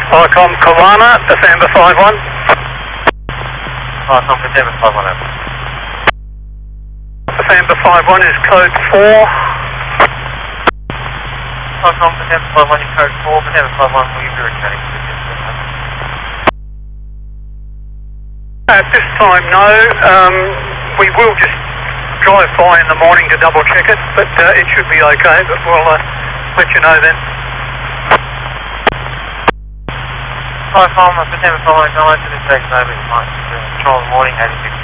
Icom Kawana, December 51. Icom December 51 over. December 51 is code 4. Icom December 51 is code 4, December 51 will you be returning to the distance? At this time, no. We will just drive by in the morning to double check it, but it should be okay, but we'll let you know then. Icom December 51 to the station over, it's control in the morning, 86.